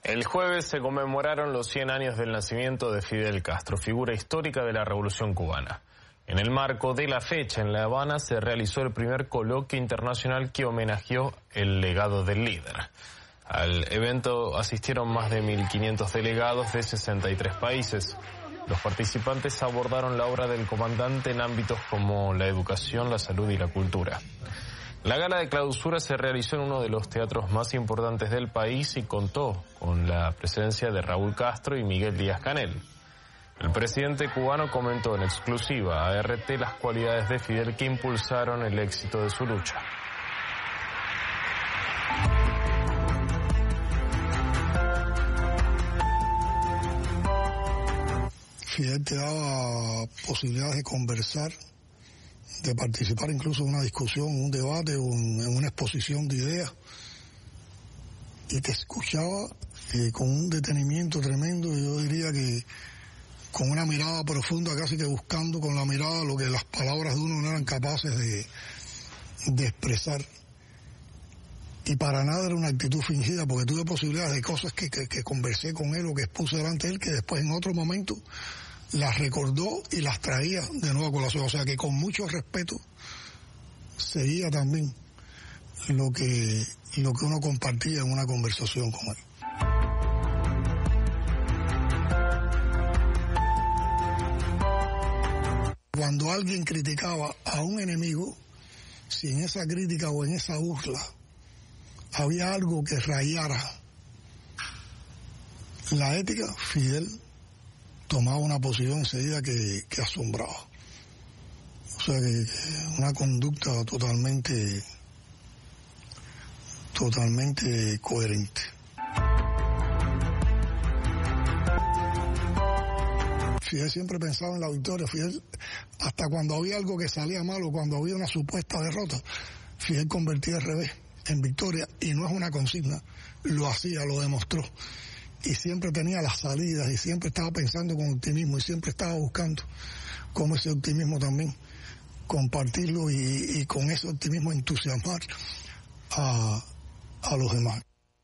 El jueves se conmemoraron los 100 años del nacimiento de Fidel Castro, figura histórica de la Revolución Cubana. En el marco de la fecha, en La Habana se realizó el primer coloquio internacional que homenajeó el legado del líder. Al evento asistieron más de 1.500 delegados de 63 países. Los participantes abordaron la obra del comandante en ámbitos como la educación, la salud y la cultura. La gala de clausura se realizó en uno de los teatros más importantes del país y contó con la presencia de Raúl Castro y Miguel Díaz-Canel. El presidente cubano comentó en exclusiva a RT las cualidades de Fidel que impulsaron el éxito de su lucha. Fidel te daba posibilidades de conversar, de participar incluso en una discusión, un debate o en una exposición de ideas, y te escuchaba con un detenimiento tremendo, yo diría que con una mirada profunda, casi que buscando con la mirada lo que las palabras de uno no eran capaces de expresar. Y para nada era una actitud fingida, porque tuve posibilidades de cosas que conversé con él o que expuse delante de él, que después en otro momento las recordó y las traía de nuevo a colación. O sea que con mucho respeto seguía también lo que uno compartía en una conversación con él. Cuando alguien criticaba a un enemigo, si en esa crítica o en esa burla había algo que rayara la ética, Fidel tomaba una posición enseguida que asombraba. O sea que una conducta totalmente coherente. Fidel siempre pensaba en la victoria. Fidel, hasta cuando había algo que salía mal o cuando había una supuesta derrota, Fidel convertía al revés en victoria, y no es una consigna, lo hacía, lo demostró, y siempre tenía las salidas y siempre estaba pensando con optimismo y siempre estaba buscando cómo ese optimismo también compartirlo y con ese optimismo entusiasmar a los demás.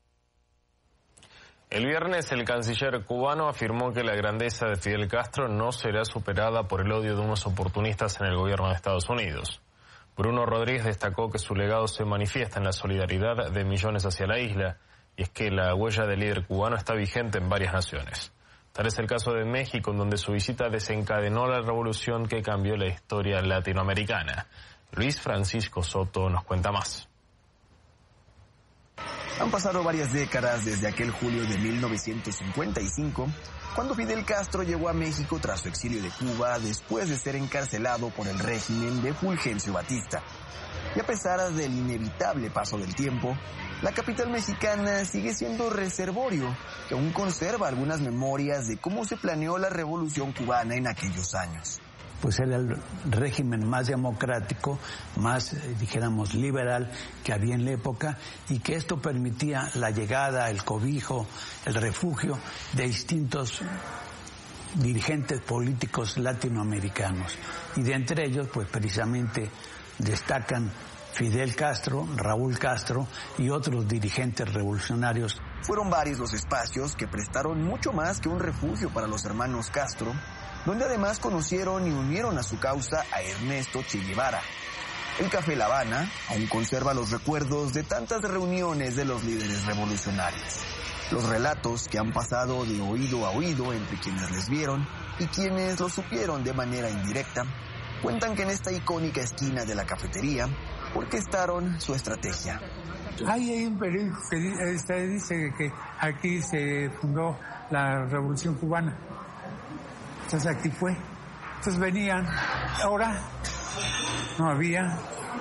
El viernes el canciller cubano afirmó que la grandeza de Fidel Castro no será superada por el odio de unos oportunistas en el gobierno de Estados Unidos. Bruno Rodríguez destacó que su legado se manifiesta en la solidaridad de millones hacia la isla, y es que la huella del líder cubano está vigente en varias naciones. Tal es el caso de México, en donde su visita desencadenó la revolución que cambió la historia latinoamericana. Luis Francisco Soto nos cuenta más. Han pasado varias décadas desde aquel julio de 1955, cuando Fidel Castro llegó a México tras su exilio de Cuba después de ser encarcelado por el régimen de Fulgencio Batista. Y a pesar del inevitable paso del tiempo, la capital mexicana sigue siendo reservorio, que aún conserva algunas memorias de cómo se planeó la revolución cubana en aquellos años. Pues era el régimen más democrático, más, dijéramos, liberal que había en la época, y que esto permitía la llegada, el cobijo, el refugio de distintos dirigentes políticos latinoamericanos. Y de entre ellos, pues precisamente destacan Fidel Castro, Raúl Castro y otros dirigentes revolucionarios. Fueron varios los espacios que prestaron mucho más que un refugio para los hermanos Castro, donde además conocieron y unieron a su causa a Ernesto Che Guevara. El Café La Habana aún conserva los recuerdos de tantas reuniones de los líderes revolucionarios. Los relatos que han pasado de oído a oído entre quienes les vieron y quienes lo supieron de manera indirecta, cuentan que en esta icónica esquina de la cafetería orquestaron su estrategia. Hay un periódico que dice que aquí se fundó la Revolución Cubana. Entonces aquí fue. Entonces venían, ahora no había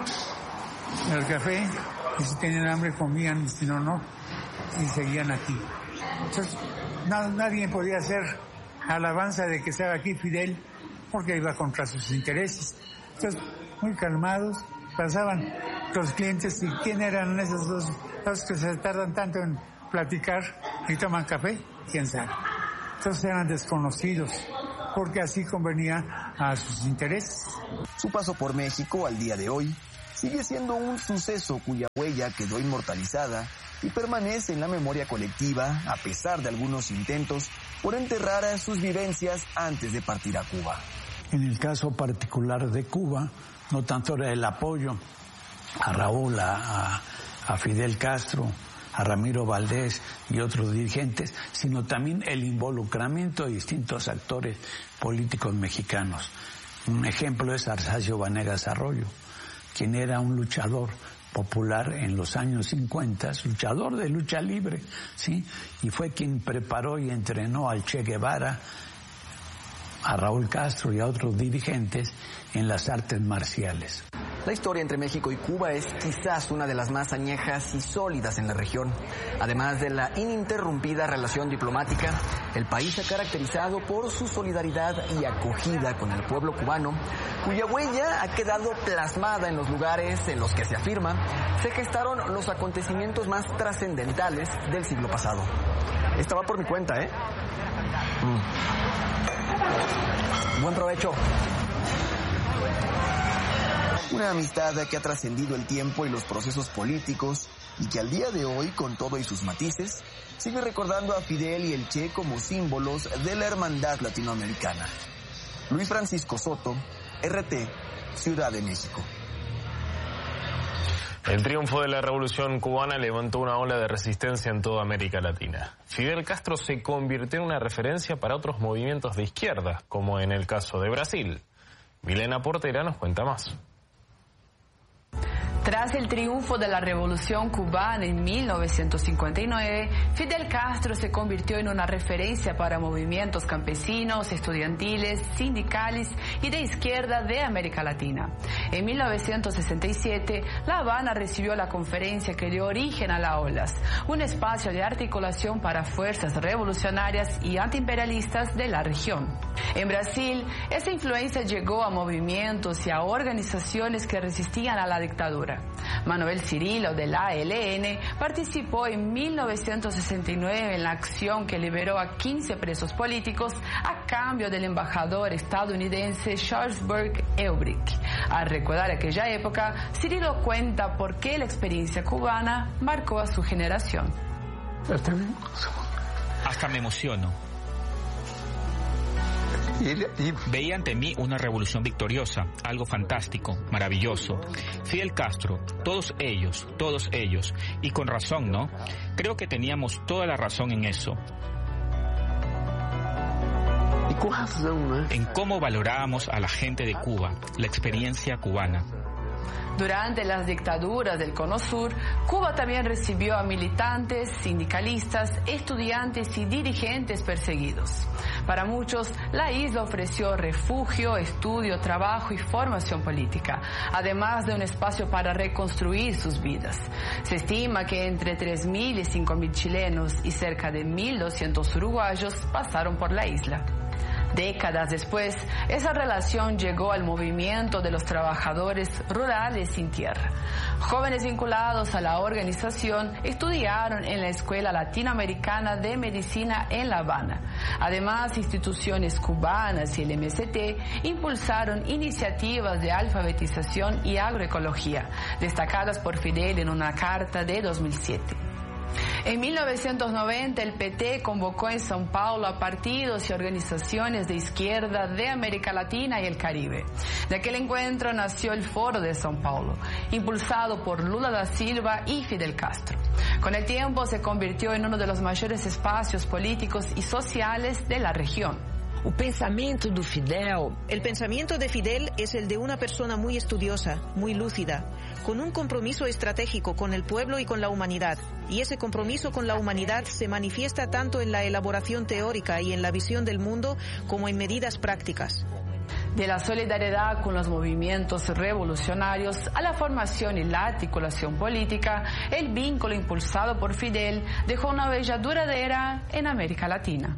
el café, y si tenían hambre comían, y si no, no, y seguían aquí. Entonces nadie podía hacer alabanza de que estaba aquí Fidel, porque iba contra sus intereses. Entonces, muy calmados, pasaban los clientes, y ¿quién eran esos dos que se tardan tanto en platicar y toman café? ¿Quién sabe? Entonces eran desconocidos, porque así convenía a sus intereses. Su paso por México al día de hoy sigue siendo un suceso cuya huella quedó inmortalizada y permanece en la memoria colectiva a pesar de algunos intentos por enterrar a sus vivencias antes de partir a Cuba. En el caso particular de Cuba, no tanto era el apoyo a Raúl, a Fidel Castro, a Ramiro Valdés y otros dirigentes, sino también el involucramiento de distintos actores políticos mexicanos. Un ejemplo es Arsacio Vanegas Arroyo, quien era un luchador popular en los años 50, luchador de lucha libre, ¿sí? Y fue quien preparó y entrenó al Che Guevara, a Raúl Castro y a otros dirigentes en las artes marciales. La historia entre México y Cuba es quizás una de las más añejas y sólidas en la región. Además de la ininterrumpida relación diplomática, el país se ha caracterizado por su solidaridad y acogida con el pueblo cubano, cuya huella ha quedado plasmada en los lugares en los que se afirma se gestaron los acontecimientos más trascendentales del siglo pasado. Esta va por mi cuenta, ¿eh? Buen provecho. Una amistad que ha trascendido el tiempo y los procesos políticos y que al día de hoy, con todo y sus matices, sigue recordando a Fidel y el Che como símbolos de la hermandad latinoamericana. Luis Francisco Soto, RT, Ciudad de México. El triunfo de la Revolución Cubana levantó una ola de resistencia en toda América Latina. Fidel Castro se convirtió en una referencia para otros movimientos de izquierda, como en el caso de Brasil. Milena Portera nos cuenta más. Tras el triunfo de la Revolución Cubana en 1959, Fidel Castro se convirtió en una referencia para movimientos campesinos, estudiantiles, sindicales y de izquierda de América Latina. En 1967, La Habana recibió la conferencia que dio origen a la OLAS, un espacio de articulación para fuerzas revolucionarias y antiimperialistas de la región. En Brasil, esa influencia llegó a movimientos y a organizaciones que resistían a la dictadura. Manuel Cirilo, del ALN, participó en 1969 en la acción que liberó a 15 presos políticos a cambio del embajador estadounidense Charles Burke Eubrick. Al recordar aquella época, Cirilo cuenta por qué la experiencia cubana marcó a su generación. Hasta me emociono. Veía ante mí una revolución victoriosa, algo fantástico, maravilloso. Fidel Castro, todos ellos, y con razón, ¿no? Creo que teníamos toda la razón en eso. En cómo valorábamos a la gente de Cuba, la experiencia cubana. Durante las dictaduras del Cono Sur, Cuba también recibió a militantes, sindicalistas, estudiantes y dirigentes perseguidos. Para muchos, la isla ofreció refugio, estudio, trabajo y formación política, además de un espacio para reconstruir sus vidas. Se estima que entre 3.000 y 5.000 chilenos y cerca de 1.200 uruguayos pasaron por la isla. Décadas después, esa relación llegó al movimiento de los trabajadores rurales sin tierra. Jóvenes vinculados a la organización estudiaron en la Escuela Latinoamericana de Medicina en La Habana. Además, instituciones cubanas y el MST impulsaron iniciativas de alfabetización y agroecología, destacadas por Fidel en una carta de 2007. En 1990, el PT convocó en São Paulo a partidos y organizaciones de izquierda de América Latina y el Caribe. De aquel encuentro nació el Foro de São Paulo, impulsado por Lula da Silva y Fidel Castro. Con el tiempo se convirtió en uno de los mayores espacios políticos y sociales de la región. El pensamiento de Fidel es el de una persona muy estudiosa, muy lúcida, con un compromiso estratégico con el pueblo y con la humanidad. Y ese compromiso con la humanidad se manifiesta tanto en la elaboración teórica y en la visión del mundo como en medidas prácticas. De la solidaridad con los movimientos revolucionarios a la formación y la articulación política, el vínculo impulsado por Fidel dejó una huella duradera en América Latina.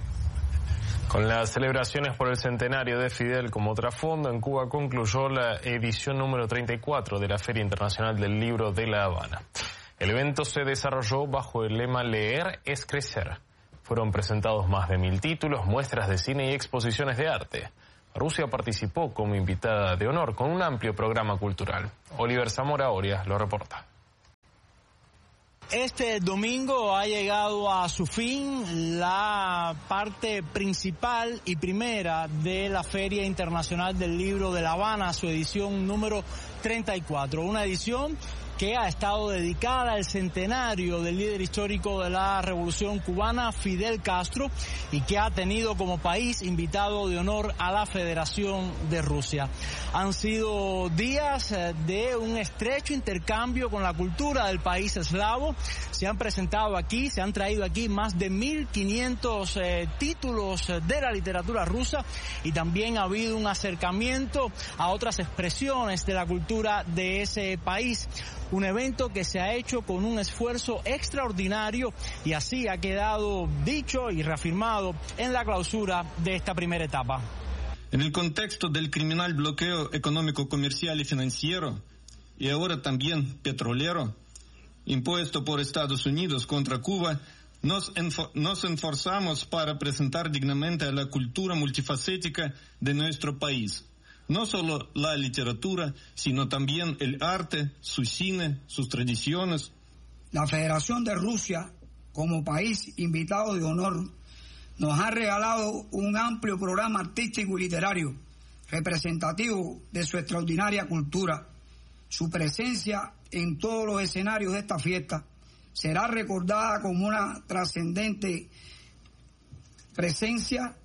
Con las celebraciones por el centenario de Fidel como trasfondo, en Cuba concluyó la edición número 34 de la Feria Internacional del Libro de La Habana. El evento se desarrolló bajo el lema Leer es crecer. Fueron presentados más de 1.000 títulos, muestras de cine y exposiciones de arte. Rusia participó como invitada de honor con un amplio programa cultural. Oliver Zamora Orias lo reporta. Este domingo ha llegado a su fin la parte principal y primera de la Feria Internacional del Libro de La Habana, su edición número 34, una edición que ha estado dedicada al centenario del líder histórico de la Revolución Cubana, Fidel Castro, y que ha tenido como país invitado de honor a la Federación de Rusia. Han sido días de un estrecho intercambio con la cultura del país eslavo. Se han presentado aquí, se han traído aquí más de 1.500 títulos de la literatura rusa, y también ha habido un acercamiento a otras expresiones de la cultura de ese país. Un evento que se ha hecho con un esfuerzo extraordinario, y así ha quedado dicho y reafirmado en la clausura de esta primera etapa. En el contexto del criminal bloqueo económico, comercial y financiero, y ahora también petrolero, impuesto por Estados Unidos contra Cuba, nos esforzamos para presentar dignamente a la cultura multifacética de nuestro país. No solo la literatura, sino también el arte, su cine, sus tradiciones. La Federación de Rusia, como país invitado de honor, nos ha regalado un amplio programa artístico y literario representativo de su extraordinaria cultura. Su presencia en todos los escenarios de esta fiesta será recordada como una trascendente presencia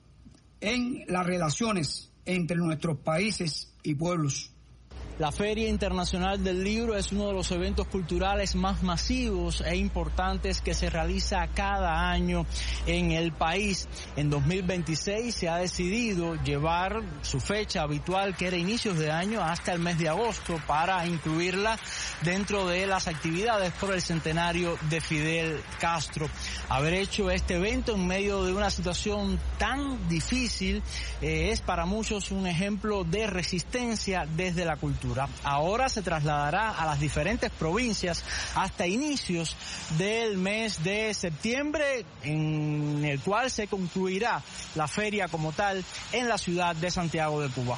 en las relaciones entre nuestros países y pueblos. La Feria Internacional del Libro es uno de los eventos culturales más masivos e importantes que se realiza cada año en el país. En 2026 se ha decidido llevar su fecha habitual, que era inicios de año, hasta el mes de agosto, para incluirla dentro de las actividades por el centenario de Fidel Castro. Haber hecho este evento en medio de una situación tan difícil es para muchos un ejemplo de resistencia desde la cultura. Ahora se trasladará a las diferentes provincias hasta inicios del mes de septiembre, en el cual se concluirá la feria como tal en la ciudad de Santiago de Cuba.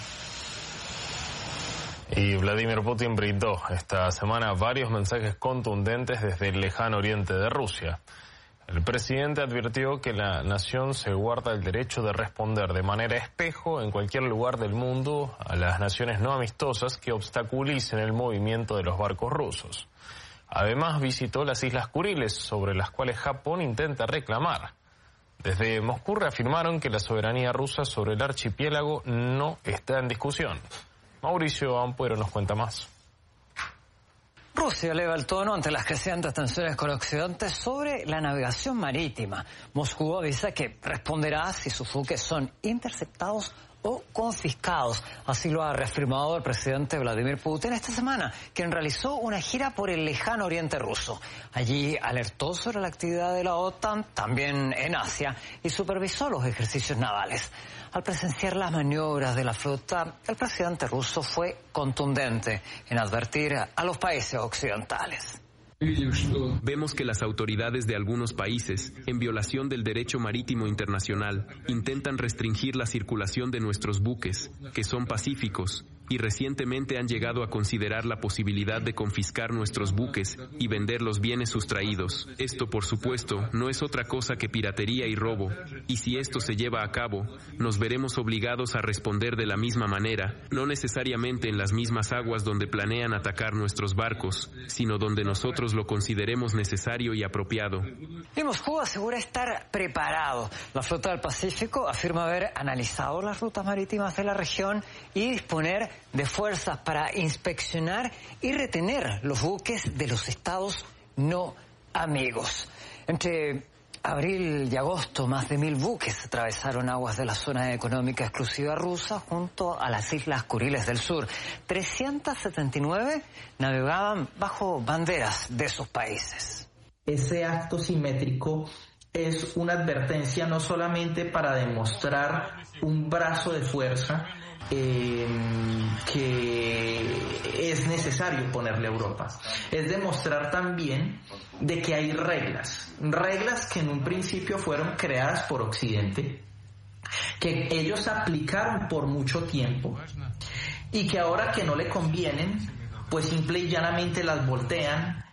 Y Vladimir Putin brindó esta semana varios mensajes contundentes desde el lejano oriente de Rusia. El presidente advirtió que la nación se guarda el derecho de responder de manera espejo en cualquier lugar del mundo a las naciones no amistosas que obstaculicen el movimiento de los barcos rusos. Además, visitó las Islas Kuriles, sobre las cuales Japón intenta reclamar. Desde Moscú reafirmaron que la soberanía rusa sobre el archipiélago no está en discusión. Mauricio Ampuero nos cuenta más. Rusia eleva el tono ante las crecientes tensiones con Occidente sobre la navegación marítima. Moscú avisa que responderá si sus buques son interceptados o confiscados. Así lo ha reafirmado el presidente Vladimir Putin esta semana, quien realizó una gira por el lejano oriente ruso. Allí alertó sobre la actividad de la OTAN, también en Asia, y supervisó los ejercicios navales. Al presenciar las maniobras de la flota, el presidente ruso fue contundente en advertir a los países occidentales. Vemos que las autoridades de algunos países, en violación del derecho marítimo internacional, intentan restringir la circulación de nuestros buques, que son pacíficos, y recientemente han llegado a considerar la posibilidad de confiscar nuestros buques y vender los bienes sustraídos. Esto, por supuesto, no es otra cosa que piratería y robo, y si esto se lleva a cabo, nos veremos obligados a responder de la misma manera, no necesariamente en las mismas aguas donde planean atacar nuestros barcos, sino donde nosotros lo consideremos necesario y apropiado. Y Moscú asegura estar preparado. La flota del Pacífico afirma haber analizado las rutas marítimas de la región y disponer de fuerzas para inspeccionar y retener los buques de los estados no amigos. Entre abril y agosto, más de 1.000 buques atravesaron aguas de la zona económica exclusiva rusa junto a las Islas Kuriles del Sur. 379 navegaban bajo banderas de esos países. Ese acto simétrico es una advertencia no solamente para demostrar un brazo de fuerza que es necesario ponerle a Europa. Es demostrar también de que hay reglas que en un principio fueron creadas por Occidente, que ellos aplicaron por mucho tiempo y que ahora que no le convienen, pues simple y llanamente las voltean